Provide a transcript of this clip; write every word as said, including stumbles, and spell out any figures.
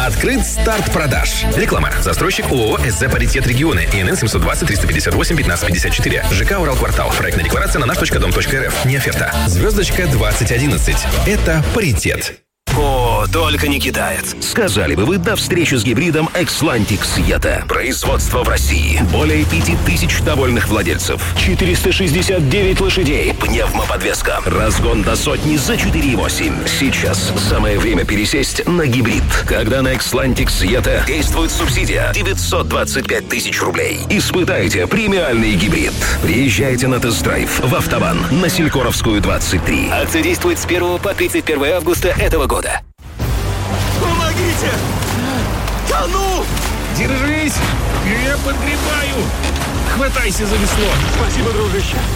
Открыт старт продаж. Реклама. Застройщик ООО СЗ «Паритет Регионы». ИНН семьсот двадцать триста пятьдесят восемь пятнадцать пятьдесят четыре. ЖК «Уралквартал». Проектная декларация на наш точка дом точка рф. Не оферта. Звездочка двадцать одиннадцать. Это «Паритет». О, только не китаец. Сказали бы вы до встречи с гибридом Xlantic Yeta. Производство в России. Более пяти тысяч довольных владельцев. четыреста шестьдесят девять лошадей. Пневмоподвеска. Разгон до сотни за четыре и восемь. Сейчас самое время пересесть на гибрид. Когда на Xlantic Yeta действует субсидия девятьсот двадцать пять тысяч рублей. Испытайте премиальный гибрид. Приезжайте на тест-драйв в Автобан на Селькоровскую двадцать три. Акция действует с первого по тридцать первое августа этого года. Помогите! Тону! Держись! Я подгребаю! Хватайся за весло! Спасибо, дружище!